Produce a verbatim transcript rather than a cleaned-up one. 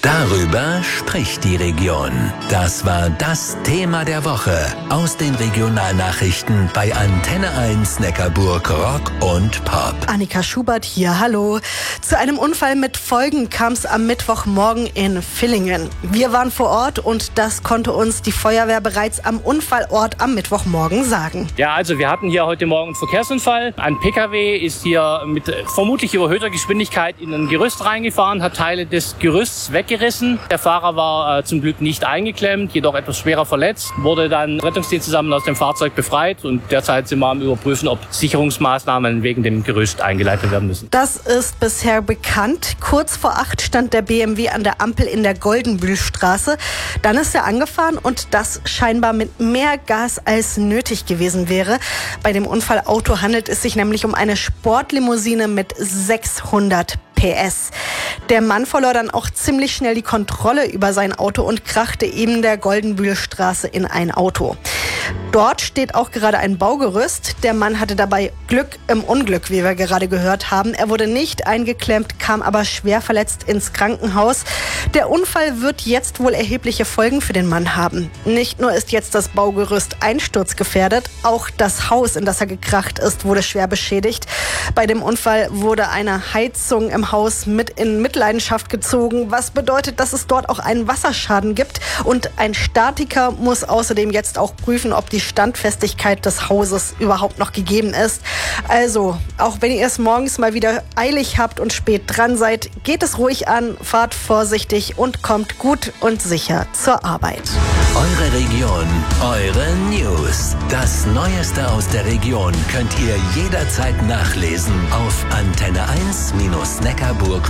Darüber spricht die Region. Das war das Thema der Woche aus den Regionalnachrichten bei Antenne eins Neckarburg Rock und Pop. Annika Schubert hier, hallo. Zu einem Unfall mit Folgen kam es am Mittwochmorgen in Villingen. Wir waren vor Ort und das konnte uns die Feuerwehr bereits am Unfallort am Mittwochmorgen sagen. Ja, also wir hatten hier heute Morgen einen Verkehrsunfall. Ein Pkw ist hier mit vermutlich überhöhter Geschwindigkeit in ein Gerüst reingefahren, hat Teile des Gerüsts weggerissen. Der Fahrer war äh, zum Glück nicht eingeklemmt, jedoch etwas schwerer verletzt, wurde dann Rettungsdienst zusammen aus dem Fahrzeug befreit und derzeit sind wir am Überprüfen, ob Sicherungsmaßnahmen wegen dem Gerüst eingeleitet werden müssen. Das ist bisher bekannt. Kurz vor acht stand der B M W an der Ampel in der Goldenbühlstraße. Dann ist er angefahren und das scheinbar mit mehr Gas als nötig gewesen wäre. Bei dem Unfallauto handelt es sich nämlich um eine Sportlimousine mit sechshundert P S. Der Mann verlor dann auch ziemlich schnell die Kontrolle über sein Auto und krachte eben der Goldenbühlstraße in ein Auto. Dort steht auch gerade ein Baugerüst. Der Mann hatte dabei Glück im Unglück, wie wir gerade gehört haben. Er wurde nicht eingeklemmt, kam aber schwer verletzt ins Krankenhaus. Der Unfall wird jetzt wohl erhebliche Folgen für den Mann haben. Nicht nur ist jetzt das Baugerüst einsturzgefährdet, auch das Haus, in das er gekracht ist, wurde schwer beschädigt. Bei dem Unfall wurde eine Heizung im Haus mit in Mitleidenschaft gezogen, was bedeutet, dass es dort auch einen Wasserschaden gibt. Und ein Statiker muss außerdem jetzt auch prüfen, ob die Standfestigkeit des Hauses überhaupt noch gegeben ist. Also, auch wenn ihr es morgens mal wieder eilig habt und spät dran seid, geht es ruhig an, fahrt vorsichtig und kommt gut und sicher zur Arbeit. Eure Region, eure News. Das Neueste aus der Region könnt ihr jederzeit nachlesen auf antenne eins Neckarburg